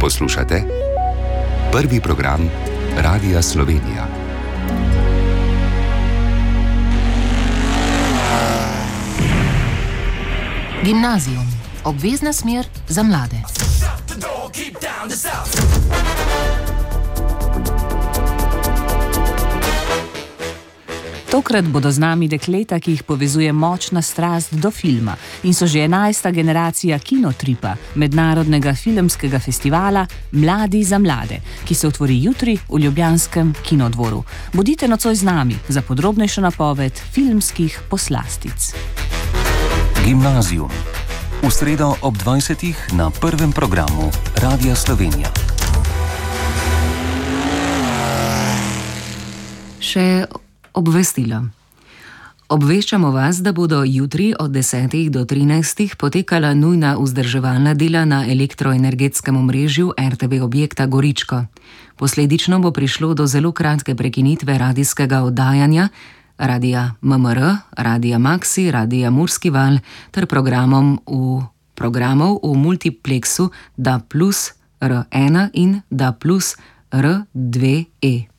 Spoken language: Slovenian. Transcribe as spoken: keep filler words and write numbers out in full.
Poslušate prvi program Radia Slovenija. Gimnazijum. Obvezna smer za mlade. Tokrat bodo z nami dekleta, ki jih povezuje močna strast do filma in so že enajsta generacija Kinotripa, mednarodnega filmskega festivala Mladi za mlade, ki se otvori jutri v ljubljanskem Kinodvoru. Bodite nocoj z nami za podrobnejšo napoved filmskih poslastic. Gimnazijum. V sredo ob dvajsetih na prvem programu Radia Slovenija. Še obvestilo. Obveščamo vas, da bodo jutri od desetih do trinajstih potekala nujna vzdrževalna dela na elektroenergetskem omrežju R T V objekta Goričko. Posledično bo prišlo do zelo kratke prekinitve radijskega oddajanja Radia M M R, Radia Maxi, Radia Murski val ter programom v, programov v multiplexu D A plus R ena in D A plus R dve E.